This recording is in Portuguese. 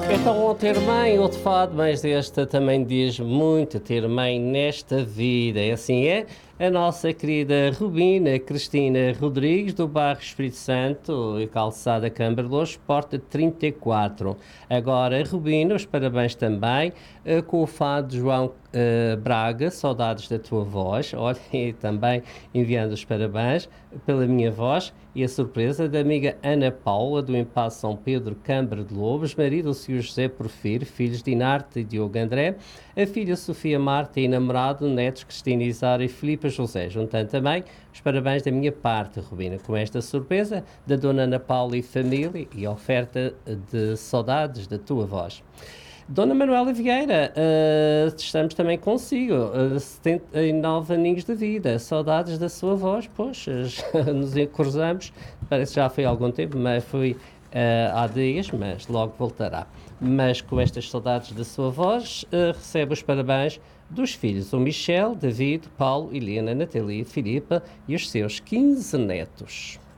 Então, ter mãe ou de fado, mas esta também diz muito, ter mãe nesta vida. E assim é a nossa querida Rubina Cristina Rodrigues, do bairro Espírito Santo, e Calçada Câmara de Lourdes, porta 34. Agora, Rubina, os parabéns também, com o fado de João Braga, saudades da tua voz. Olha, e também enviando os parabéns pela minha voz e a surpresa da amiga Ana Paula, do Impasse São Pedro, Câmara de Lobos, marido do Sr. José Porfiro, filhos de Inarte e Diogo André, a filha Sofia Marta e namorado, netos Cristina Isara e Filipe José. Juntando também os parabéns da minha parte, Rubina, com esta surpresa da Dona Ana Paula e família e oferta de saudades da tua voz. Dona Manuela Vieira, estamos também consigo, 79 aninhos de vida, saudades da sua voz, poxa, nos cruzamos, parece que já foi há algum tempo, mas foi há dias, mas logo voltará. Mas com estas saudades da sua voz, recebe os parabéns dos filhos, o Michel, David, Paulo, Helena, Natalia, Filipa e os seus 15 netos.